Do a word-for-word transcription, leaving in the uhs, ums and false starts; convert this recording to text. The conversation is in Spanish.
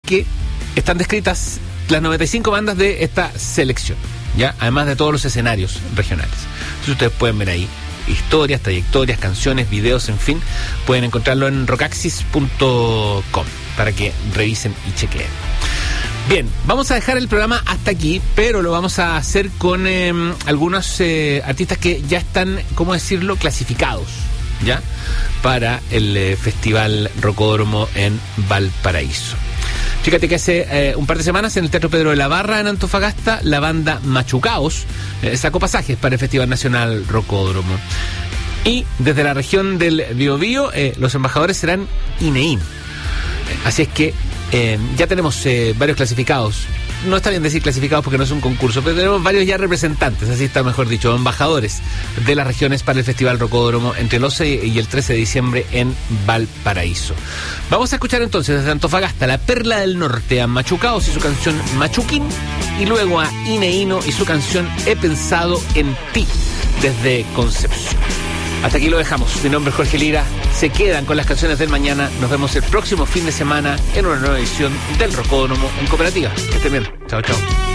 que están descritas las noventa y cinco bandas de esta selección, ¿ya? Además de todos los escenarios regionales. Entonces ustedes pueden ver ahí historias, trayectorias, canciones, videos, en fin. Pueden encontrarlo en rockaxis punto com para que revisen y chequeen. Bien, vamos a dejar el programa hasta aquí, pero lo vamos a hacer con eh, algunos eh, artistas que ya están, ¿cómo decirlo?, clasificados, ¿ya?, para el eh, Festival Rocódromo en Valparaíso. Fíjate que hace eh, un par de semanas en el Teatro Pedro de la Barra en Antofagasta, la banda Machucaos eh, sacó pasajes para el Festival Nacional Rocódromo. Y desde la región del Biobío, eh, los embajadores serán INEIN. Así es que eh, ya tenemos eh, varios clasificados. No está bien decir clasificados porque no es un concurso, pero tenemos varios ya representantes, así está mejor dicho, embajadores de las regiones para el Festival Rocódromo entre el once y el trece de diciembre en Valparaíso. Vamos a escuchar entonces desde Antofagasta la Perla del Norte, a Machucaos y su canción Machuquín, y luego a Ineino y su canción He Pensado en Ti desde Concepción. Hasta aquí lo dejamos. Mi nombre es Jorge Lira. Se quedan con las canciones del mañana. Nos vemos el próximo fin de semana en una nueva edición del Rocódromo en Cooperativa. Que estén bien. Chao, chao.